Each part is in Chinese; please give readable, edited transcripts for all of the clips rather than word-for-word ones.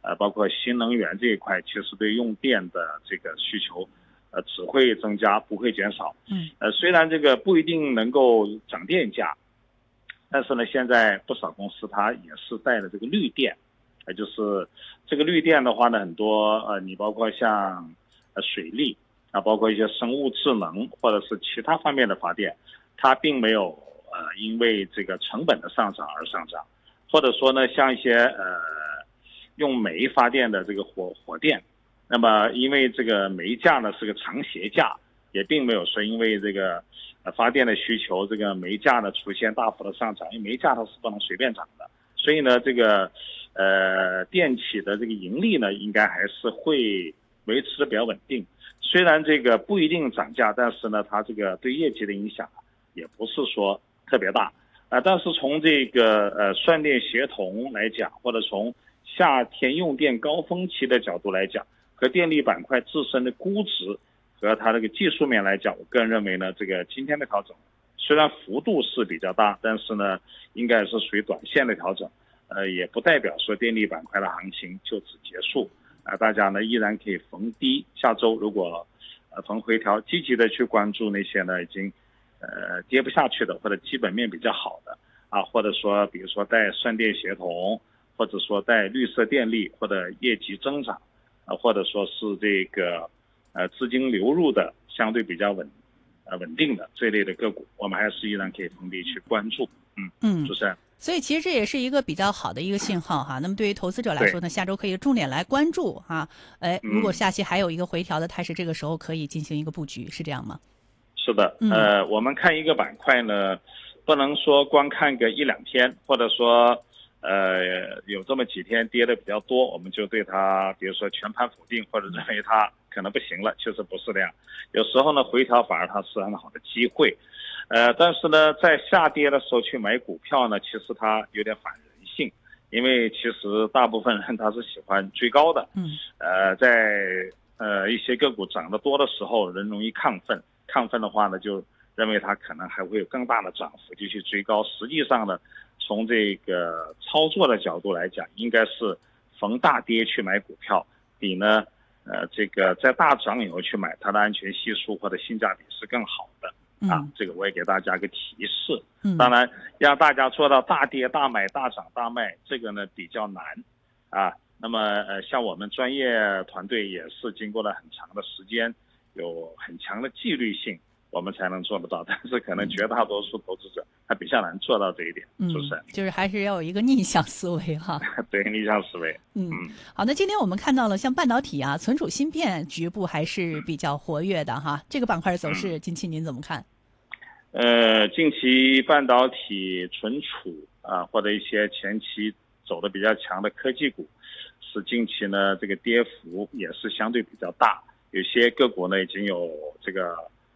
包括新能源这一块，其实对用电的这个需求，只会增加，不会减少。虽然这个不一定能够涨电价，但是呢，现在不少公司它也是带了这个绿电，就是这个绿电的话呢，很多你包括像水利啊，包括一些生物智能或者是其他方面的发电，它并没有因为这个成本的上涨而上涨，或者说呢，像一些用煤发电的这个火电，那么因为这个煤价呢是个长协价，也并没有说因为这个发电的需求，这个煤价呢出现大幅的上涨，因为煤价它是不能随便涨的，所以呢这个电企的这个盈利呢应该还是会维持的比较稳定。虽然这个不一定涨价，但是呢它这个对业绩的影响也不是说特别大但是从这个算电协同来讲，或者从夏天用电高峰期的角度来讲，和电力板块自身的估值和它这个技术面来讲，我个人认为呢，这个今天的调整虽然幅度是比较大，但是呢，应该是属于短线的调整，也不代表说电力板块的行情就此结束大家呢依然可以逢低，下周如果逢回调，积极的去关注那些呢已经跌不下去的或者基本面比较好的或者说比如说带算电协同，或者说带绿色电力或者业绩增长或者说是这个资金流入的相对比较稳定的这类的个股，我们还是依然可以逢低去关注。主持人。 所以其实这也是一个比较好的一个信号哈。那么对于投资者来说呢，下周可以重点来关注哈。如果下期还有一个回调的态势，这个时候可以进行一个布局，是这样吗？ 是的，我们看一个板块呢，不能说光看个一两天，或者说有这么几天跌的比较多，我们就对它比如说全盘否定，或者认为它可能不行了，确实不是这样。有时候呢回调反而它是很好的机会，但是呢在下跌的时候去买股票呢，其实它有点反人性，因为其实大部分人他是喜欢追高的，在一些个股涨得多的时候，人容易亢奋的话呢，就认为它可能还会有更大的涨幅，就去追高。实际上呢，从这个操作的角度来讲，应该是逢大跌去买股票，比呢这个在大涨以后去买，它的安全系数或者性价比是更好的这个我也给大家个提示。当然让大家做到大跌大买大涨大卖，这个呢比较难那么像我们专业团队也是经过了很长的时间，有很强的纪律性，我们才能做得到，但是可能绝大多数投资者他比较难做到这一点，是不是？ 就是还是要有一个逆向思维哈。 对，逆向思维。 好，那今天我们看到了像半导体存储芯片局部还是比较活跃的哈，这个板块的走势近期您怎么看？ 近期半导体存储或者一些前期走的比较强的科技股，是近期呢这个跌幅也是相对比较大，有些个股呢已经有这个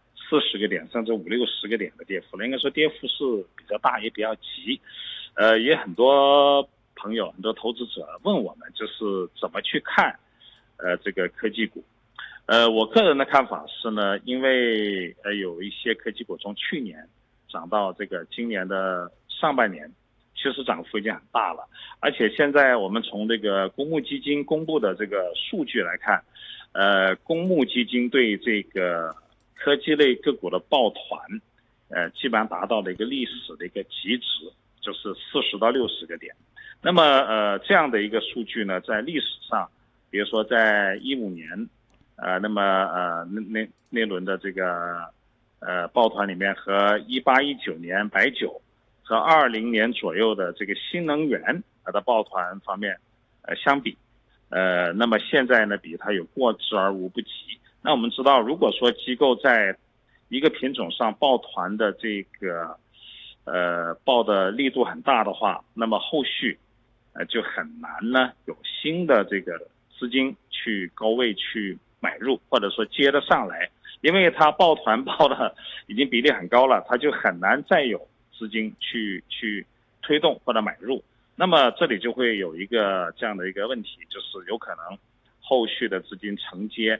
40个点甚至50-60个点的跌幅了，应该说跌幅是比较大也比较急。也很多朋友很多投资者问我们就是怎么去看这个科技股。我个人的看法是呢，因为有一些科技股从去年涨到这个今年的上半年，其实涨幅已经很大了，而且现在我们从这个公募基金公布的这个数据来看，公募基金对这个科技类个股的抱团，基本上达到了一个历史的一个极值，就是40到60个点。那么这样的一个数据呢，在历史上，比如说在15年。那么那轮的这个抱团里面和18-19年白酒和20年左右的这个新能源的抱团方面相比，那么现在呢比它有过之而无不及。那我们知道，如果说机构在一个品种上抱团的这个抱的力度很大的话，那么后续就很难呢有新的这个资金去高位去买入，或者说接得上来，因为它抱团抱的已经比例很高了，它就很难再有资金去推动或者买入。那么这里就会有一个这样的一个问题，就是有可能后续的资金承接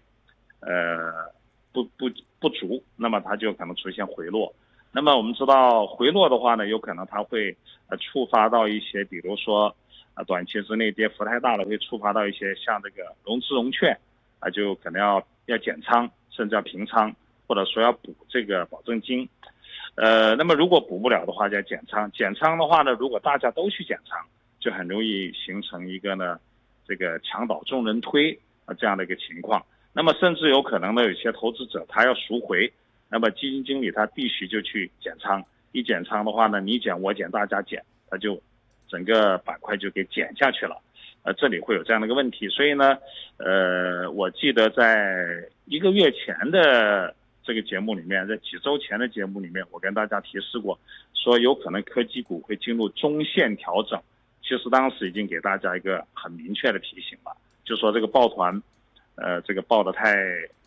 不足，那么它就可能出现回落。那么我们知道回落的话呢，有可能它会触发到一些比如说短期之内跌幅太大了，会触发到一些像这个融资融券就可能要减仓，甚至要平仓，或者说要补这个保证金。那么如果补不了的话，就要减仓。减仓的话呢，如果大家都去减仓，就很容易形成一个呢，这个墙倒众人推这样的一个情况。那么甚至有可能呢，有些投资者他要赎回，那么基金经理他必须就去减仓。一减仓的话呢，你减我减大家减，他就整个板块就给减下去了。这里会有这样的一个问题。所以呢，我记得在1个月前的这个节目里面，在几周前的节目里面，我跟大家提示过，说有可能科技股会进入中线调整。其实当时已经给大家一个很明确的提醒了，就说这个抱团，这个抱得太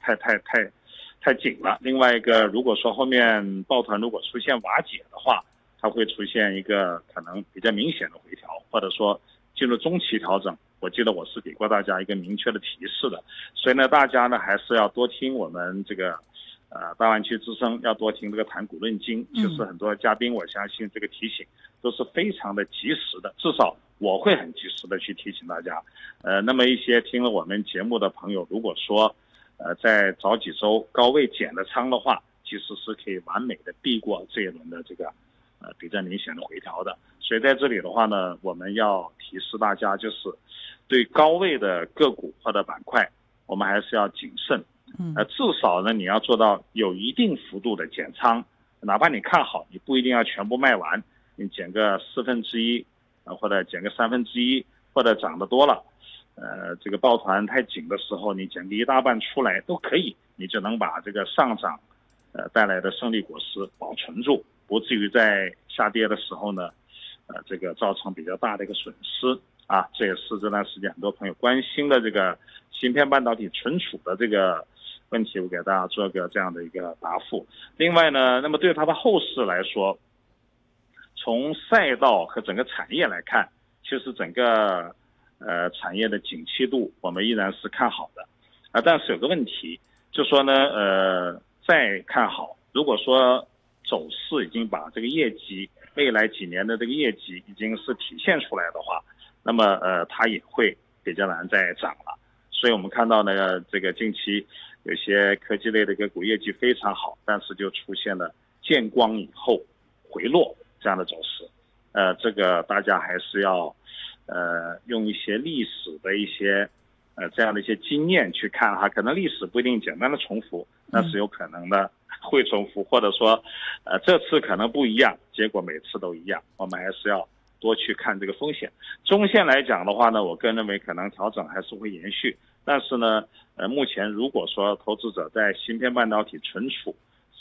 紧了。另外一个，如果说后面抱团如果出现瓦解的话，它会出现一个可能比较明显的回调，或者说进入中期调整。我记得我是给过大家一个明确的提示的。所以呢，大家呢还是要多听我们这个大湾区之声，要多听这个谈股论金。其实很多嘉宾，我相信这个提醒都是非常的及时的，至少我会很及时的去提醒大家。那么一些听了我们节目的朋友，如果说在早几周高位减了仓的话，其实是可以完美的避过这一轮的这个比较明显的回调的。所以在这里的话呢，我们要提示大家，就是对高位的个股或者板块，我们还是要谨慎。至少呢，你要做到有一定幅度的减仓，哪怕你看好，你不一定要全部卖完，你减个1/4，或者减个1/3，或者涨得多了，这个抱团太紧的时候，你减个1大半出来都可以，你就能把这个上涨带来的胜利果实保存住，不至于在下跌的时候呢，这个造成比较大的一个损失啊。这也是这段时间很多朋友关心的这个芯片半导体存储的这个问题，我给大家做个这样的一个答复。另外呢，那么对它的后市来说，从赛道和整个产业来看，其实整个产业的景气度我们依然是看好的但是有个问题，就说呢再看好，如果说走势已经把这个业绩未来几年的这个业绩已经是体现出来的话，那么它也会比较难再涨了。所以我们看到呢，这个近期有些科技类的个股业绩非常好，但是就出现了见光以后回落这样的走势。这个大家还是要用一些历史的一些这样的一些经验去看哈，可能历史不一定简单的重复，但是有可能呢会重复，或者说这次可能不一样，结果每次都一样，我们还是要多去看这个风险。中线来讲的话呢，我个人认为可能调整还是会延续，但是呢目前如果说投资者在芯片半导体存储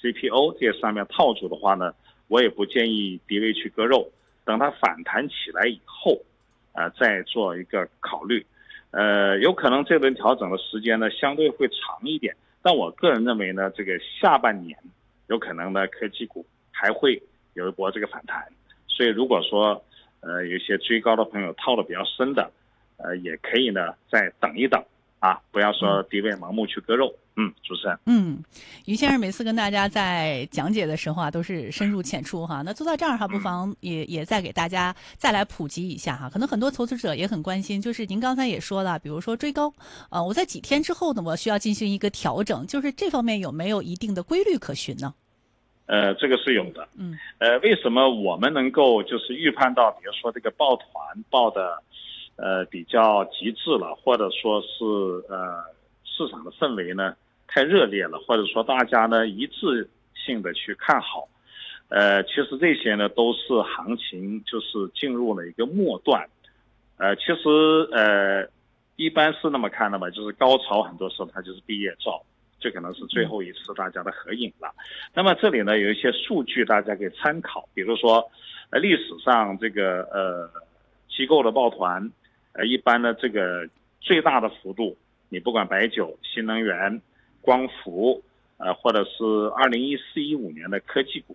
CPO 这些上面套住的话呢，我也不建议低位去割肉，等它反弹起来以后再做一个考虑。有可能这轮调整的时间呢相对会长一点，但我个人认为呢，这个下半年有可能呢科技股还会有一波这个反弹。所以如果说有些追高的朋友套的比较深的，也可以呢再等一等不要说低位盲目去割肉。主持人。 于先生每次跟大家在讲解的时候都是深入浅出哈。那做到这儿哈，不妨也再给大家再来普及一下哈。可能很多投资者也很关心，就是您刚才也说了，比如说追高，我在几天之后呢，我需要进行一个调整，就是这方面有没有一定的规律可循呢？ 这个是有的。为什么我们能够就是预判到，比如说这个抱团抱的比较极致了，或者说是市场的氛围呢太热烈了，或者说大家呢一致性的去看好，其实这些呢都是行情就是进入了一个末段。其实一般是那么看的嘛，就是高潮很多时候它就是毕业照，这可能是最后一次大家的合影了。那么这里呢有一些数据大家可以参考，比如说历史上这个机构的抱团，一般的这个最大的幅度，你不管白酒、新能源、光伏或者是2014、15年的科技股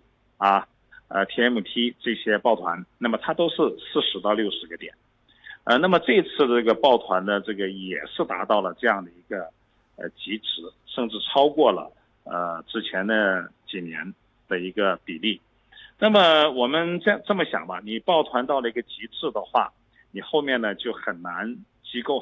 TMT 这些抱团，那么它都是40到60个点。那么这次的这个抱团的这个也是达到了这样的一个极值，甚至超过了之前的几年的一个比例。那么我们这么想吧，你抱团到了一个极致的话， 你后面呢就很难，机构